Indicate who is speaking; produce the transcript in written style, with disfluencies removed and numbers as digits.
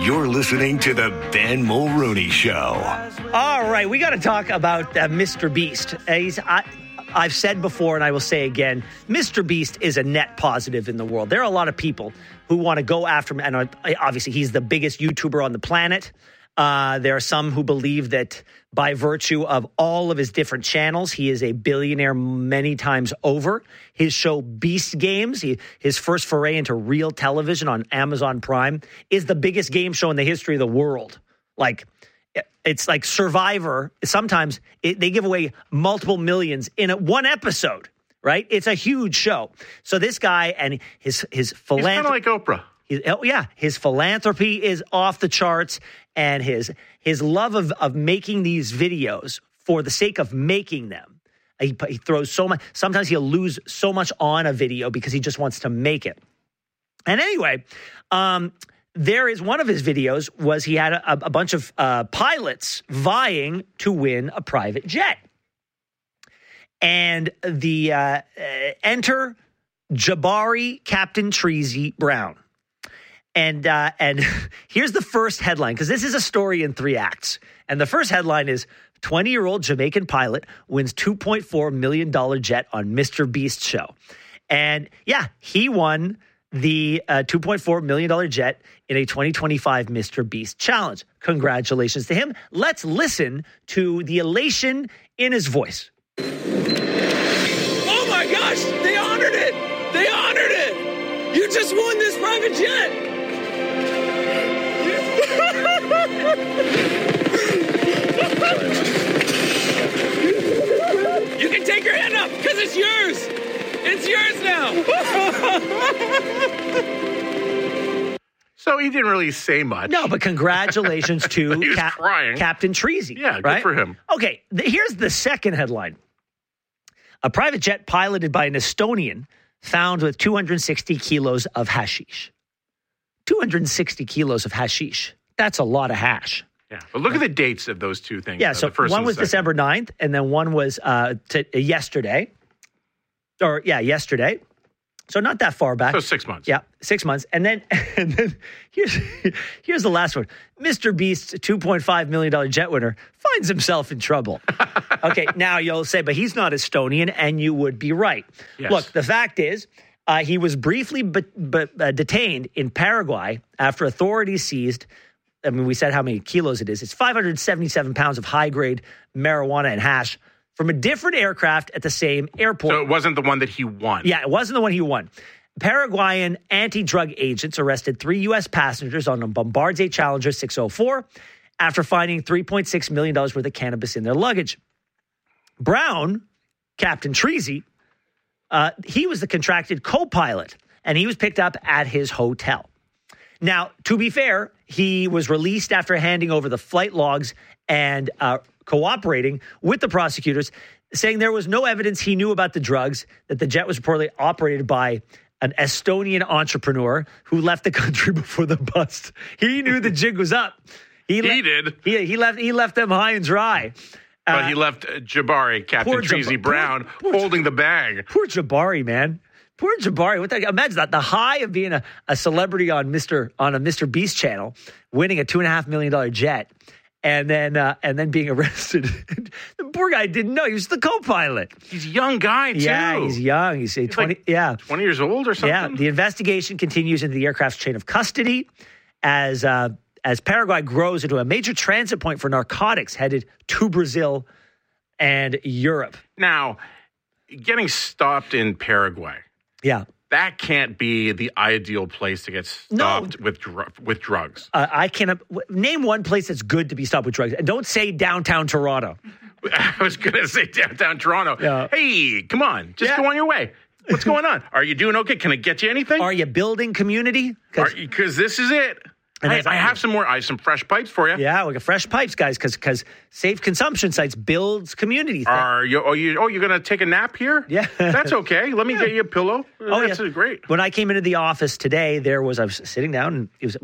Speaker 1: You're listening to the Ben Mulrooney Show.
Speaker 2: All right, we got to talk about Mr. Beast. I've said before, and I will say again, Mr. Beast is a net positive in the world. There are a lot of people who want to go after him, and obviously he's the biggest YouTuber on the planet. There are some who believe that by virtue of all of his different channels, he is a billionaire many times over. His show Beast Games, his first foray into real television on Amazon Prime, is the biggest game show in the history of the world. It's like Survivor. Sometimes they give away multiple millions in one episode, right? It's a huge show. So this guy and his philanthropy.
Speaker 3: He's kind of like Oprah.
Speaker 2: His philanthropy is off the charts, and his love of making these videos for the sake of making them. He throws so much. Sometimes he'll lose so much on a video because he just wants to make it. And anyway, there is one of his videos was he had a bunch of pilots vying to win a private jet. And the enter Jabari Captain Treasy Brown. And here's the first headline, because this is a story in 3 acts. And the first headline is 20-year-old Jamaican pilot wins $2.4 million jet on Mr. Beast show. And yeah, he won the $2.4 million jet in a 2025 Mr. Beast challenge. Congratulations to him. Let's listen to the elation in his voice.
Speaker 4: Oh my gosh, they honored it. They honored it. You just won this private jet. You can take your hand up because it's yours. It's yours now.
Speaker 3: So he didn't really say much.
Speaker 2: No, but congratulations to Captain Treasy.
Speaker 3: Yeah,
Speaker 2: right?
Speaker 3: good for him.
Speaker 2: Okay, here's the second headline. A private jet piloted by an Estonian found with 260 kilos of hashish. 260 kilos of hashish. That's a lot of hash.
Speaker 3: Yeah, but look at the dates of those two things.
Speaker 2: Yeah, so one was December 9th, and then one was yesterday. Yesterday. So not that far back.
Speaker 3: So 6 months.
Speaker 2: Yeah, 6 months. And then here's the last one. Mr. Beast's $2.5 million jet winner finds himself in trouble. Okay, now you'll say, but he's not Estonian, and you would be right.
Speaker 3: Yes.
Speaker 2: Look, the fact is, he was briefly detained in Paraguay after authorities seized, I mean, we said how many kilos it is. It's 577 pounds of high-grade marijuana and hash from a different aircraft at the same airport.
Speaker 3: So it wasn't the one that he won.
Speaker 2: Yeah, it wasn't the one he won. Paraguayan anti-drug agents arrested 3 U.S. passengers on a Bombardier Challenger 604 after finding $3.6 million worth of cannabis in their luggage. Brown, Captain Treasy, he was the contracted co-pilot, and he was picked up at his hotel. Now, to be fair, he was released after handing over the flight logs and cooperating with the prosecutors, saying there was no evidence he knew about the drugs, that the jet was reportedly operated by an Estonian entrepreneur who left the country before the bust. He knew the jig was up. He did. He left them high and dry.
Speaker 3: But he left Jabari, Captain Treasy Brown, holding the bag.
Speaker 2: Poor Jabari, man. Poor Jabari. Imagine that. The high of being a celebrity on a Mr. Beast channel, winning a $2.5 million jet, and then being arrested. The poor guy didn't know. He was the co-pilot.
Speaker 3: He's a young guy, too.
Speaker 2: Yeah, he's young. He's 20,
Speaker 3: like 20 years old or something?
Speaker 2: Yeah, the investigation continues into the aircraft's chain of custody as Paraguay grows into a major transit point for narcotics headed to Brazil and Europe.
Speaker 3: Now, getting stopped in Paraguay.
Speaker 2: Yeah.
Speaker 3: That can't be the ideal place to get stopped with drugs.
Speaker 2: I cannot name one place that's good to be stopped with drugs. And don't say downtown Toronto.
Speaker 3: I was going to say downtown Toronto.
Speaker 2: Yeah.
Speaker 3: Hey, come on. Just go on your way. What's going on? Are you doing okay? Can I get you anything?
Speaker 2: Are you building community?
Speaker 3: Because this is it. I have some more. I have some fresh pipes for you.
Speaker 2: Yeah, we got fresh pipes, guys, because Safe Consumption Sites builds community.
Speaker 3: Are you? You're going to take a nap here?
Speaker 2: Yeah,
Speaker 3: that's okay. Let me get you a pillow.
Speaker 2: Oh,
Speaker 3: that's great.
Speaker 2: When I came into the office today, I was sitting down, and it was